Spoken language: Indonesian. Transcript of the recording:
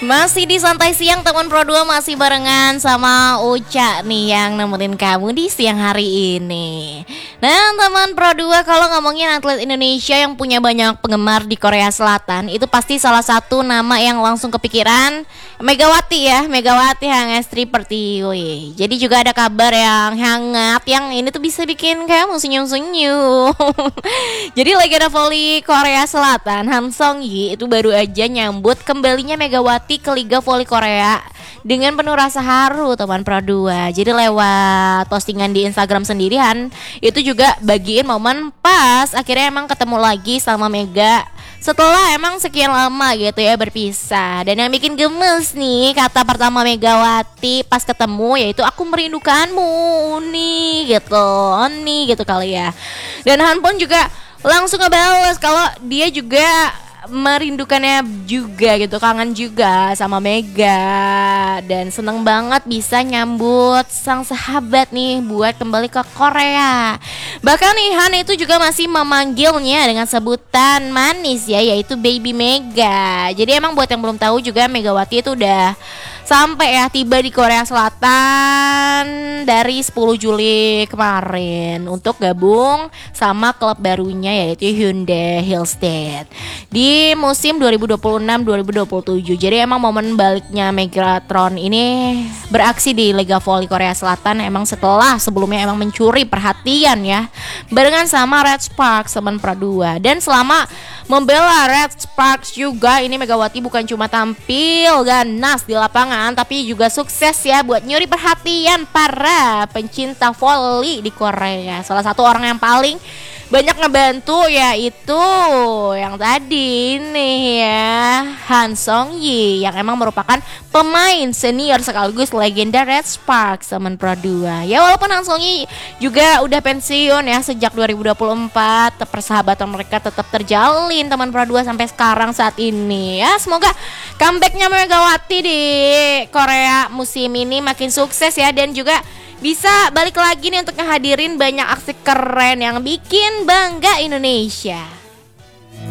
Masih di Santai Siang teman Pro 2, masih barengan sama Uca nih yang nemenin kamu di siang hari ini. Dan teman Pro 2, kalau ngomongin atlet Indonesia yang punya banyak penggemar di Korea Selatan, itu pasti salah satu nama yang langsung kepikiran Megawati ya, Megawati Hangestri Pertiwi. Jadi juga ada kabar yang hangat yang ini tuh bisa bikin kamu senyum-senyum. Jadi legenda voli Korea Selatan Han Song-hye itu baru aja nyambut kembalinya Megawati ke Liga Voli Korea dengan penuh rasa haru teman Pro 2. Jadi lewat postingan di Instagram sendirian itu juga bagiin momen pas akhirnya emang ketemu lagi sama Mega setelah emang sekian lama gitu ya berpisah. Dan yang bikin gemes nih kata pertama Megawati pas ketemu yaitu aku merindukanmu nih gitu, nih gitu kali ya. Dan Han pun juga langsung ngebales kalau dia juga merindukannya juga gitu, kangen juga sama Mega dan seneng banget bisa nyambut sang sahabat nih buat kembali ke Korea. Bahkan nih Han itu juga masih memanggilnya dengan sebutan manis ya, yaitu Baby Mega. Jadi emang buat yang belum tahu juga Megawati itu udah sampai ya tiba di Korea Selatan dari 10 Juli kemarin untuk gabung sama klub barunya yaitu Hyundai Hillstead di musim 2026-2027. Jadi emang momen baliknya Megatron ini beraksi di Liga Voli Korea Selatan emang setelah sebelumnya emang mencuri perhatian ya barengan sama Red Sparks teman Pro 2. Dan selama membela Red Sparks juga ini Megawati bukan cuma tampil ganas di lapangan tapi juga sukses ya buat nyuri perhatian para pencinta voli di Korea. Salah satu orang yang paling banyak ngebantu yaitu yang tadi nih ya Han Song-hye yang emang merupakan pemain senior sekaligus legenda Red Sparks teman Pro 2. Ya walaupun Han Song-hye juga udah pensiun ya sejak 2024, persahabatan mereka tetap terjalin teman Pro 2 sampai sekarang saat ini. Ya semoga comebacknya Megawati di Korea musim ini makin sukses ya dan juga bisa balik lagi nih untuk ngehadirin banyak aksi keren yang bikin bangga Indonesia.